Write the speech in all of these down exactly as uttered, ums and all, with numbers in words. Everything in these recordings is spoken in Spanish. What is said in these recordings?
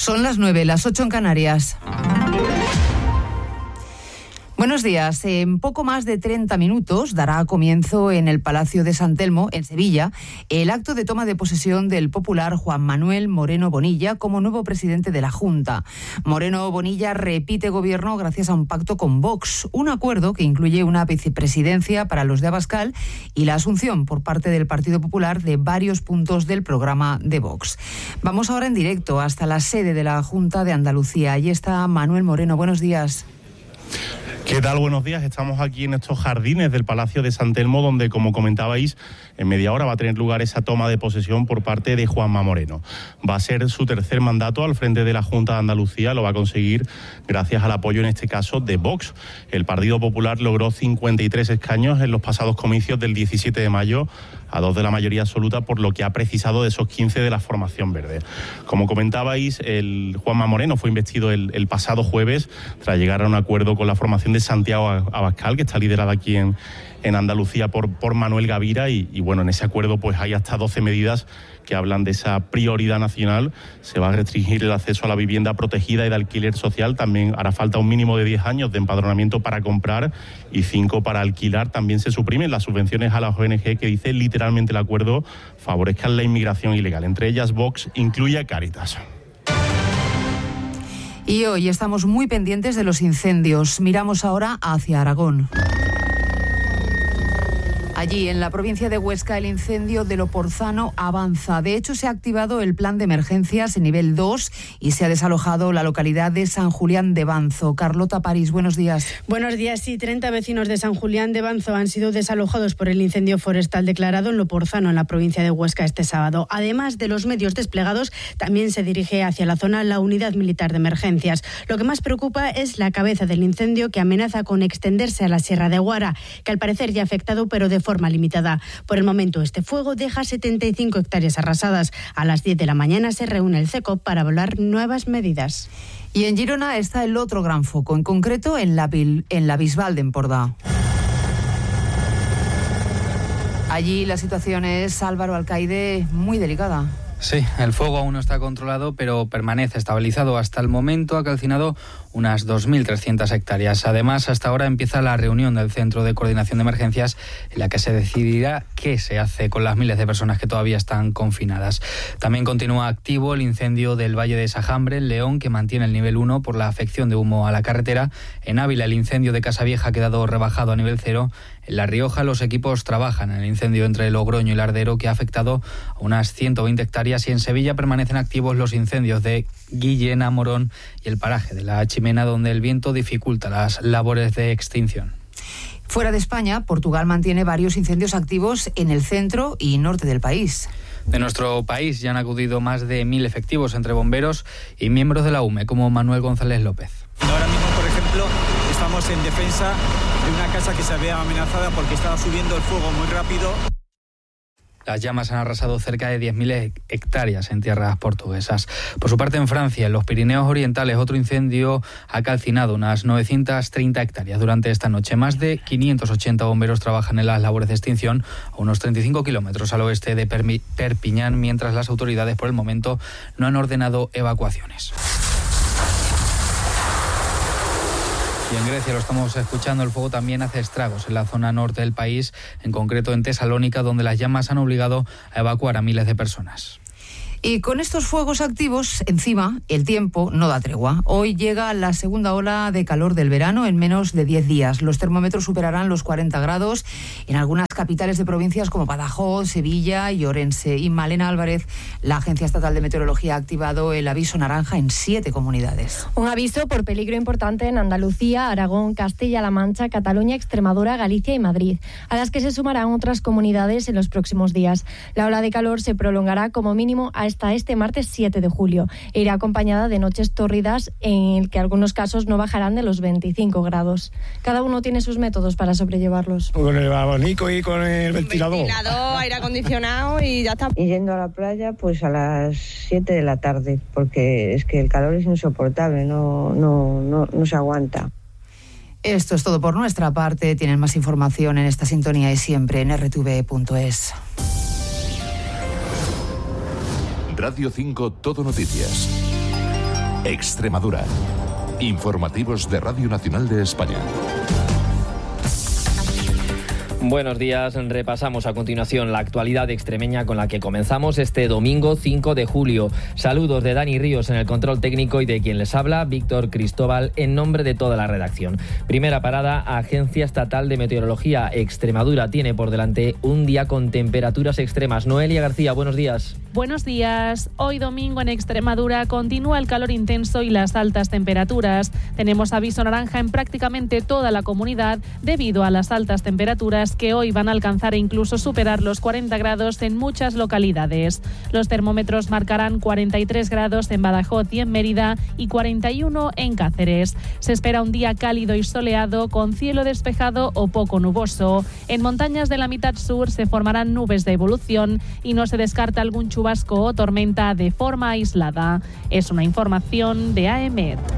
Son las nueve, las ocho en Canarias. Buenos días. En poco más de treinta minutos dará comienzo en el Palacio de San Telmo, en Sevilla, el acto de toma de posesión del popular Juan Manuel Moreno Bonilla como nuevo presidente de la Junta. Moreno Bonilla repite gobierno gracias a un pacto con Vox, un acuerdo que incluye una vicepresidencia para los de Abascal y la asunción por parte del Partido Popular de varios puntos del programa de Vox. Vamos ahora en directo hasta la sede de la Junta de Andalucía. Allí está Manuel Moreno. Buenos días. ¿Qué tal? Buenos días. Estamos aquí en estos jardines del Palacio de San Telmo, donde, como comentabais, en media hora va a tener lugar esa toma de posesión por parte de Juanma Moreno. Va a ser su tercer mandato al frente de la Junta de Andalucía. Lo va a conseguir gracias al apoyo, en este caso, de Vox. El Partido Popular logró cincuenta y tres escaños en los pasados comicios del diecisiete de mayo, a dos de la mayoría absoluta, por lo que ha precisado de esos quince de la formación verde. Como comentabais, el Juanma Moreno fue investido el, el pasado jueves tras llegar a un acuerdo con la formación de Santiago Abascal, que está liderada aquí en, en Andalucía por, por Manuel Gavira, y, y bueno, en ese acuerdo pues hay hasta doce medidas que hablan de esa prioridad nacional. Se va a restringir el acceso a la vivienda protegida y de alquiler social. También hará falta un mínimo de diez años de empadronamiento para comprar y cinco para alquilar. También se suprimen las subvenciones a las O N G, que dice literalmente el acuerdo favorezcan la inmigración ilegal. Entre ellas, Vox incluye a Cáritas. Y hoy estamos muy pendientes de los incendios. Miramos ahora hacia Aragón. Allí, en la provincia de Huesca, el incendio de Loporzano avanza. De hecho, se ha activado el plan de emergencias en nivel dos y se ha desalojado la localidad de San Julián de Banzo. Carlota París, buenos días. Buenos días. Sí, treinta vecinos de San Julián de Banzo han sido desalojados por el incendio forestal declarado en Loporzano, en la provincia de Huesca, este sábado. Además de los medios desplegados, también se dirige hacia la zona la unidad militar de emergencias. Lo que más preocupa es la cabeza del incendio, que amenaza con extenderse a la Sierra de Guara, que al parecer ya ha afectado, pero de forma limitada. Por el momento, este fuego deja setenta y cinco hectáreas arrasadas. A las diez de la mañana se reúne el CECOP para evaluar nuevas medidas. Y en Girona está el otro gran foco, en concreto en la, en la Bisbal de Empordà. Allí la situación es, Álvaro Alcaide, muy delicada. Sí, el fuego aún no está controlado, pero permanece estabilizado. Hasta el momento ha calcinado unas dos mil trescientas hectáreas. Además, hasta ahora empieza la reunión del Centro de Coordinación de Emergencias, en la que se decidirá qué se hace con las miles de personas que todavía están confinadas. También continúa activo el incendio del Valle de Sajambre, en León, que mantiene el nivel uno por la afección de humo a la carretera. En Ávila, el incendio de Casavieja ha quedado rebajado a nivel cero. En La Rioja, los equipos trabajan en el incendio entre Logroño y Lardero, que ha afectado a unas ciento veinte hectáreas, y en Sevilla permanecen activos los incendios de Guillena, Morón y el paraje de La Chimena, donde el viento dificulta las labores de extinción. Fuera de España, Portugal mantiene varios incendios activos en el centro y norte del país. De nuestro país ya han acudido más de mil efectivos entre bomberos y miembros de la U M E, como Manuel González López. Ahora mismo, por ejemplo, estamos en defensa de una casa que se había amenazada porque estaba subiendo el fuego muy rápido. Las llamas han arrasado cerca de diez mil hectáreas en tierras portuguesas. Por su parte, en Francia, en los Pirineos Orientales, otro incendio ha calcinado unas novecientas treinta hectáreas durante esta noche. Más de quinientos ochenta bomberos trabajan en las labores de extinción a unos treinta y cinco kilómetros al oeste de Perpiñán, mientras las autoridades, por el momento, no han ordenado evacuaciones. Y en Grecia, lo estamos escuchando, el fuego también hace estragos en la zona norte del país, en concreto en Tesalónica, donde las llamas han obligado a evacuar a miles de personas. Y con estos fuegos activos encima, el tiempo no da tregua. Hoy llega la segunda ola de calor del verano en menos de diez días. Los termómetros superarán los cuarenta grados en algunas capitales de provincias como Badajoz, Sevilla y Orense. Y Malena Álvarez, la Agencia Estatal de Meteorología, ha activado el aviso naranja en siete comunidades. Un aviso por peligro importante en Andalucía, Aragón, Castilla-La Mancha, Cataluña, Extremadura, Galicia y Madrid, a las que se sumarán otras comunidades en los próximos días. La ola de calor se prolongará como mínimo a hasta este martes siete de julio. E irá acompañada de noches tórridas en el que algunos casos no bajarán de los veinticinco grados. Cada uno tiene sus métodos para sobrellevarlos. Con el abanico y con el ventilador. Ventilador, aire acondicionado y ya está. Y yendo a la playa pues a las siete de la tarde, porque es que el calor es insoportable, no, no, no, no se aguanta. Esto es todo por nuestra parte. Tienen más información en esta sintonía y siempre en erre te ve punto es. Radio cinco Todo Noticias. Extremadura. Informativos de Radio Nacional de España. Buenos días, repasamos a continuación la actualidad extremeña con la que comenzamos este domingo cinco de julio. Saludos de Dani Ríos en el control técnico y de quien les habla, Víctor Cristóbal, en nombre de toda la redacción. Primera parada, Agencia Estatal de Meteorología. Extremadura tiene por delante un día con temperaturas extremas. Noelia García, buenos días. Buenos días. Hoy domingo en Extremadura continúa el calor intenso y las altas temperaturas. Tenemos aviso naranja en prácticamente toda la comunidad debido a las altas temperaturas que hoy van a alcanzar e incluso superar los cuarenta grados en muchas localidades. Los termómetros marcarán cuarenta y tres grados en Badajoz y en Mérida y cuarenta y uno en Cáceres. Se espera un día cálido y soleado con cielo despejado o poco nuboso. En montañas de la mitad sur se formarán nubes de evolución y no se descarta algún chubasco o tormenta de forma aislada. Es una información de A E M E T.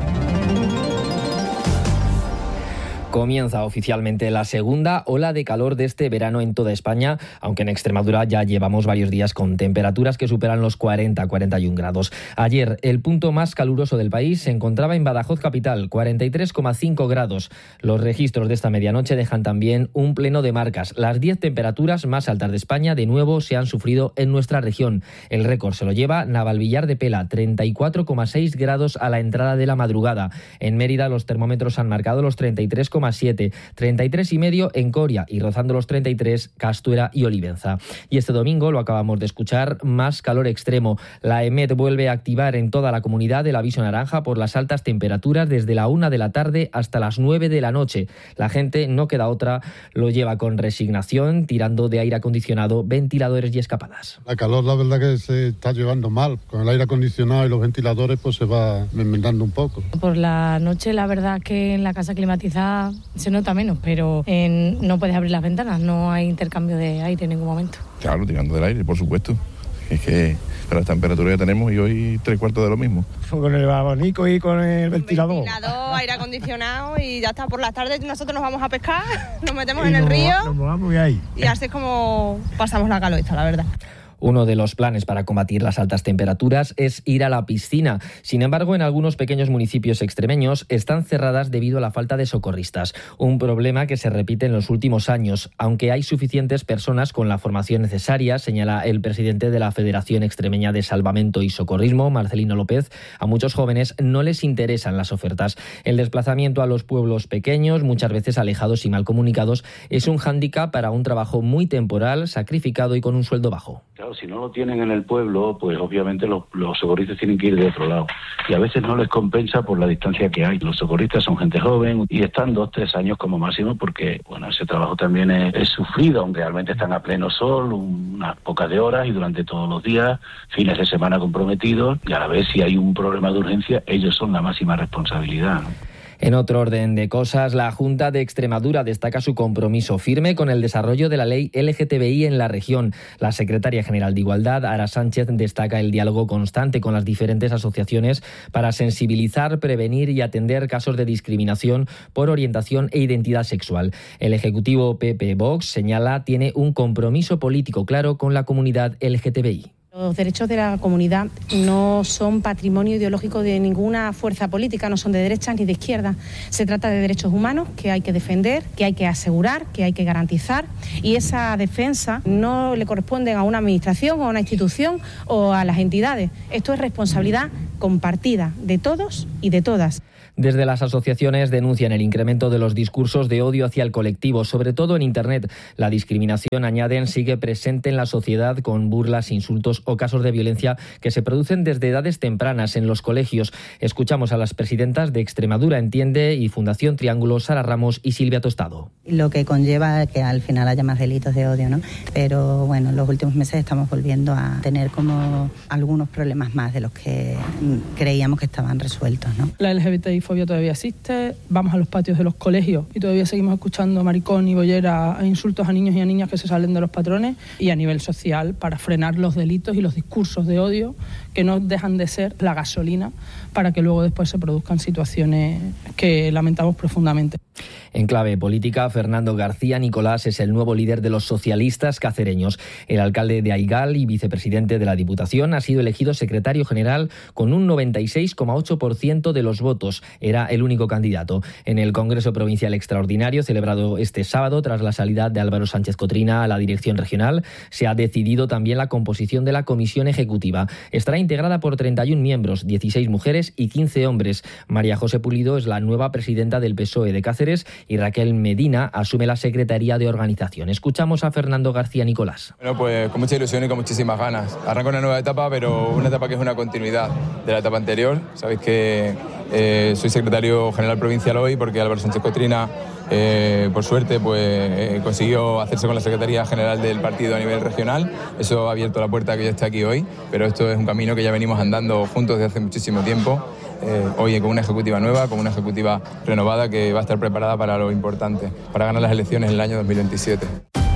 Comienza oficialmente la segunda ola de calor de este verano en toda España, aunque en Extremadura ya llevamos varios días con temperaturas que superan los cuarenta a cuarenta y un grados. Ayer, el punto más caluroso del país se encontraba en Badajoz capital, cuarenta y tres coma cinco grados. Los registros de esta medianoche dejan también un pleno de marcas. Las diez temperaturas más altas de España de nuevo se han sufrido en nuestra región. El récord se lo lleva Navalvillar de Pela, treinta y cuatro coma seis grados a la entrada de la madrugada. En Mérida los termómetros han marcado los treinta y tres coma siete, treinta y tres y medio en Coria y rozando los treinta y tres Castuera y Olivenza. Y este domingo, lo acabamos de escuchar, más calor extremo. La A E M E T vuelve a activar en toda la comunidad el aviso naranja por las altas temperaturas desde la una de la tarde hasta las nueve de la noche. La gente, no queda otra, lo lleva con resignación, tirando de aire acondicionado, ventiladores y escapadas. La calor, la verdad que se está llevando mal. Con el aire acondicionado y los ventiladores pues se va enmendando un poco. Por la noche, la verdad que en la casa climatizada se nota menos, pero en, no puedes abrir las ventanas, no hay intercambio de aire en ningún momento. Claro, tirando del aire, por supuesto. Es que para las temperaturas que tenemos y hoy tres cuartos de lo mismo. Con el abanico y con el ventilador. Ventilador, aire acondicionado y ya está. Por las tardes nosotros nos vamos a pescar, nos metemos y en nos el río nos vamos y ahí. Y así es como pasamos la calor esta, la verdad. Uno de los planes para combatir las altas temperaturas es ir a la piscina. Sin embargo, en algunos pequeños municipios extremeños están cerradas debido a la falta de socorristas. Un problema que se repite en los últimos años, aunque hay suficientes personas con la formación necesaria, señala el presidente de la Federación Extremeña de Salvamento y Socorrismo, Marcelino López. A muchos jóvenes no les interesan las ofertas. El desplazamiento a los pueblos pequeños, muchas veces alejados y mal comunicados, es un hándicap para un trabajo muy temporal, sacrificado y con un sueldo bajo. Claro, si no lo tienen en el pueblo, pues obviamente los, los socorristas tienen que ir de otro lado. Y a veces no les compensa por la distancia que hay. Los socorristas son gente joven y están dos, tres años como máximo porque, bueno, ese trabajo también es, es sufrido, aunque realmente están a pleno sol, unas pocas de horas y durante todos los días, fines de semana comprometidos. Y a la vez, si hay un problema de urgencia, ellos son la máxima responsabilidad, ¿no? En otro orden de cosas, la Junta de Extremadura destaca su compromiso firme con el desarrollo de la ley L G T B I en la región. La secretaria general de Igualdad, Ara Sánchez, destaca el diálogo constante con las diferentes asociaciones para sensibilizar, prevenir y atender casos de discriminación por orientación e identidad sexual. El Ejecutivo P P Vox señala tiene un compromiso político claro con la comunidad L G T B I. Los derechos de la comunidad no son patrimonio ideológico de ninguna fuerza política, no son de derecha ni de izquierda. Se trata de derechos humanos que hay que defender, que hay que asegurar, que hay que garantizar, y esa defensa no le corresponde a una administración o a una institución o a las entidades. Esto es responsabilidad compartida de todos y de todas. Desde las asociaciones denuncian el incremento de los discursos de odio hacia el colectivo, sobre todo en Internet. La discriminación, añaden, sigue presente en la sociedad con burlas, insultos o casos de violencia que se producen desde edades tempranas en los colegios. Escuchamos a las presidentas de Extremadura Entiende y Fundación Triángulo, Sara Ramos y Silvia Tostado. Lo que conlleva que al final haya más delitos de odio, ¿no? Pero bueno, en los últimos meses estamos volviendo a tener como algunos problemas más de los que creíamos que estaban resueltos, ¿no? La L G B T I fobia todavía existe, vamos a los patios de los colegios y todavía seguimos escuchando maricón y bollera e insultos a niños y a niñas que se salen de los patrones, y a nivel social para frenar los delitos y los discursos de odio que no dejan de ser la gasolina para que luego después se produzcan situaciones que lamentamos profundamente. En clave política, Fernando García Nicolás es el nuevo líder de los socialistas cacereños. El alcalde de Aigal y vicepresidente de la Diputación ha sido elegido secretario general con un noventa y seis coma ocho por ciento de los votos. Era el único candidato. En el Congreso Provincial Extraordinario, celebrado este sábado tras la salida de Álvaro Sánchez Cotrina a la dirección regional, se ha decidido también la composición de la comisión ejecutiva. Estará integrada por treinta y un miembros, dieciséis mujeres y quince hombres. María José Pulido es la nueva presidenta del P S O E de Cáceres y Raquel Medina asume la Secretaría de Organización. Escuchamos a Fernando García Nicolás. Bueno, pues con mucha ilusión y con muchísimas ganas. Arranca una nueva etapa, pero una etapa que es una continuidad de la etapa anterior. Sabéis que eh, soy secretario general provincial hoy porque Álvaro Sánchez Cotrina, eh, por suerte, pues eh, consiguió hacerse con la Secretaría General del partido a nivel regional. Eso ha abierto la puerta a que yo esté aquí hoy, pero esto es un camino que ya venimos andando juntos desde hace muchísimo tiempo. Eh, hoy con una ejecutiva nueva, con una ejecutiva renovada que va a estar preparada para lo importante, para ganar las elecciones en el año dos mil veintisiete.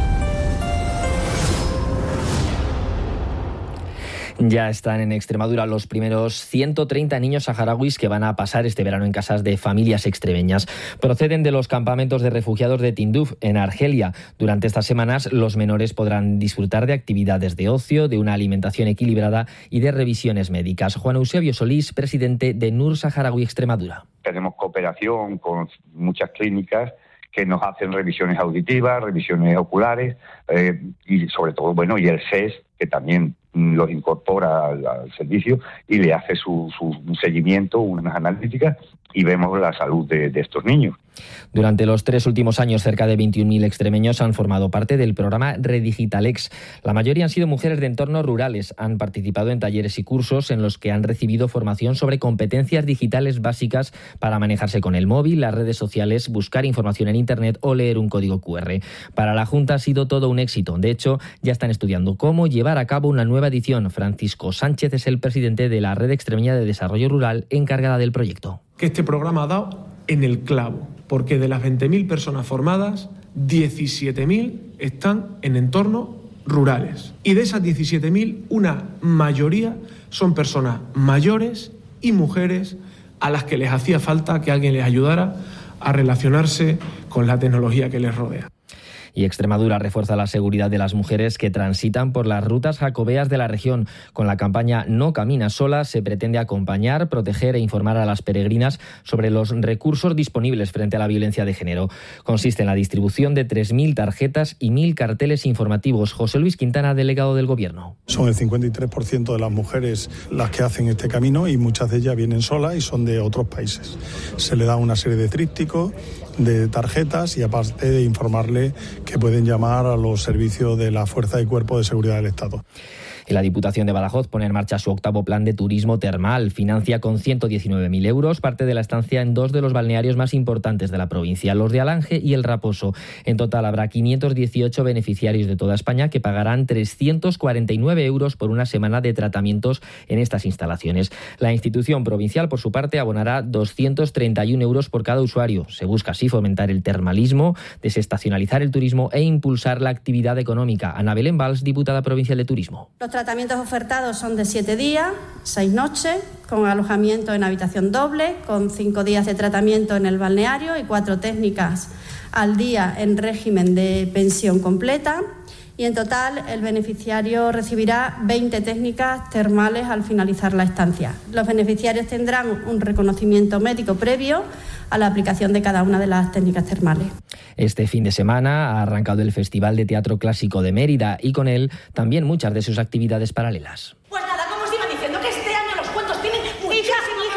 Ya están en Extremadura los primeros ciento treinta niños saharauis que van a pasar este verano en casas de familias extremeñas. Proceden de los campamentos de refugiados de Tinduf, en Argelia. Durante estas semanas, los menores podrán disfrutar de actividades de ocio, de una alimentación equilibrada y de revisiones médicas. Juan Eusebio Solís, presidente de Nur Saharaui Extremadura. Tenemos cooperación con muchas clínicas que nos hacen revisiones auditivas, revisiones oculares eh, y sobre todo, bueno, y el S E S, que también los incorpora al, al servicio y le hace su, su seguimiento, unas analíticas, y vemos la salud de, de estos niños. Durante los tres últimos años, cerca de veintiún mil extremeños han formado parte del programa Redigitalex. La mayoría han sido mujeres de entornos rurales. Han participado en talleres y cursos en los que han recibido formación sobre competencias digitales básicas para manejarse con el móvil, las redes sociales, buscar información en Internet o leer un código cu erre. Para la Junta ha sido todo un éxito. De hecho, ya están estudiando cómo llevar a cabo una nueva edición. Francisco Sánchez es el presidente de la Red Extremeña de Desarrollo Rural encargada del proyecto. Que este programa ha dado en el clavo, porque de las veinte mil personas formadas, diecisiete mil están en entornos rurales. Y de esas diecisiete mil, una mayoría son personas mayores y mujeres a las que les hacía falta que alguien les ayudara a relacionarse con la tecnología que les rodea. Y Extremadura refuerza la seguridad de las mujeres que transitan por las rutas jacobeas de la región. Con la campaña No Caminas Sola se pretende acompañar, proteger e informar a las peregrinas sobre los recursos disponibles frente a la violencia de género. Consiste en la distribución de tres mil tarjetas y mil carteles informativos. José Luis Quintana, delegado del Gobierno. Son el cincuenta y tres por ciento de las mujeres las que hacen este camino y muchas de ellas vienen solas y son de otros países. Se le da una serie de trípticos, de tarjetas y aparte de informarle que pueden llamar a los servicios de la Fuerza y Cuerpo de Seguridad del Estado. Y la Diputación de Badajoz pone en marcha su octavo plan de turismo termal. Financia con ciento diecinueve mil euros parte de la estancia en dos de los balnearios más importantes de la provincia, los de Alange y El Raposo. En total habrá quinientos dieciocho beneficiarios de toda España que pagarán trescientos cuarenta y nueve euros por una semana de tratamientos en estas instalaciones. La institución provincial, por su parte, abonará doscientos treinta y un euros por cada usuario. Se busca así fomentar el termalismo, desestacionalizar el turismo e impulsar la actividad económica. Ana Belén Valls, diputada provincial de Turismo. Los tratamientos ofertados son de siete días, seis noches, con alojamiento en habitación doble, con cinco días de tratamiento en el balneario y cuatro técnicas al día en régimen de pensión completa. Y en total el beneficiario recibirá veinte técnicas termales al finalizar la estancia. Los beneficiarios tendrán un reconocimiento médico previo a la aplicación de cada una de las técnicas termales. Este fin de semana ha arrancado el Festival de Teatro Clásico de Mérida y con él también muchas de sus actividades paralelas. Pues nada, como os iba diciendo, que este año los cuentos tienen muchísimas.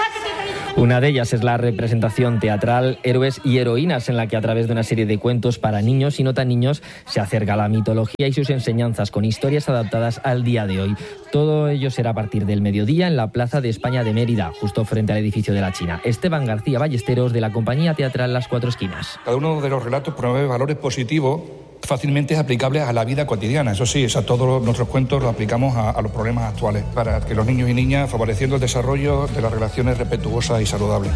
Una de ellas es la representación teatral Héroes y Heroínas, en la que a través de una serie de cuentos para niños y no tan niños se acerca la mitología y sus enseñanzas con historias adaptadas al día de hoy. Todo ello será a partir del mediodía en la Plaza de España de Mérida, justo frente al edificio de la China. Esteban García Ballesteros, de la compañía teatral Las Cuatro Esquinas. Cada uno de los relatos promueve valores positivos fácilmente aplicables a la vida cotidiana. Eso sí, a todos nuestros cuentos los aplicamos a, a los problemas actuales, para que los niños y niñas, favoreciendo el desarrollo de las relaciones respetuosas y saludables.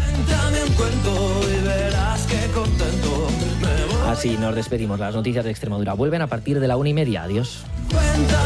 Así nos despedimos. Las noticias de Extremadura vuelven a partir de la una y media. Adiós.